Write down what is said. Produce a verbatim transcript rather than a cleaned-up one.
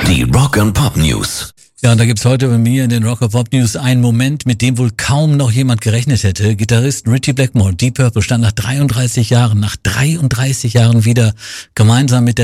Die Rock and Pop News. Ja, und da gibt's heute bei mir in den Rock and Pop News einen Moment, mit dem wohl kaum noch jemand gerechnet hätte. Gitarrist Ritchie Blackmore, Deep Purple, stand nach dreiunddreißig Jahren, nach dreiunddreißig Jahren wieder gemeinsam mit der